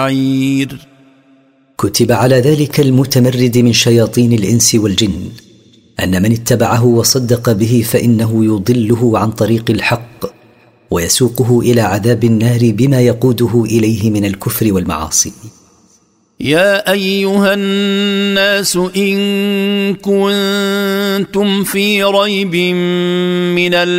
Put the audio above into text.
كتب على ذلك المتمرد من شياطين الإنس والجن أن من اتبعه وصدق به فإنه يضله عن طريق الحق ويسوقه إلى عذاب النار بما يقوده إليه من الكفر والمعاصي. يا أيها الناس إن كنتم في ريب من